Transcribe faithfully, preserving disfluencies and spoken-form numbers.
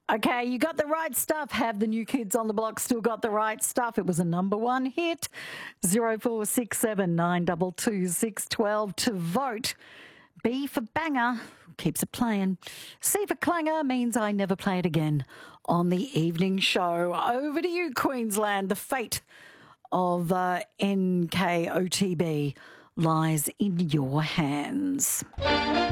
Okay, you got the right stuff. Have the New Kids on the Block still got the right stuff? It was a number one hit. Zero four six seven nine two two six twelve to vote. B for banger, keeps it playing. C for clanger means I never play it again on the evening show. Over to you, Queensland. The fate of uh, N K O T B lies in your hands.